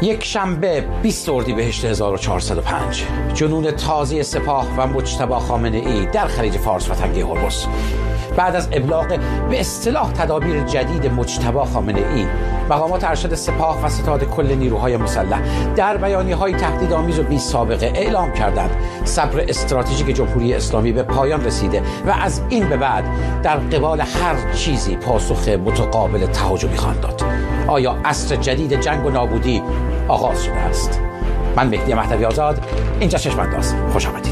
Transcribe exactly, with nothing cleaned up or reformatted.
یک شنبه بیست اردیبهشت هزار و چهارصد و پنج جنون تازی سپاه و مجتبی خامنه ای در خلیج فارس و تنگه هرمز. بعد از ابلاغ به اصطلاح تدابیر جدید مجتبی خامنه ای، مقامات ارشد سپاه و ستاد کل نیروهای مسلح در بیانیه‌های تهدیدآمیز و بی سابقه اعلام کردند صبر استراتژیک جمهوری اسلامی به پایان رسیده و از این به بعد در قبال هر چیزی پاسخ متقابل تهاجمی خواهند داد. آیا عصر جدید جنگ و نابودی آغاز شده است؟ من مهدی مهدوی آزاد، اینجا چشم‌انداز. خوش آمدید.